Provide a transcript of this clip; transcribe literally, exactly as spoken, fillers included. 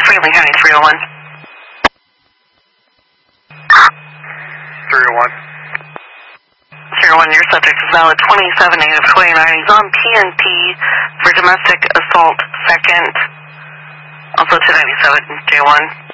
Franklin County three oh one. three oh one. three oh one, your subject is valid twenty-seven eight of twenty-nine. He's on P N P for domestic assault second. Also two ninety-seven J one.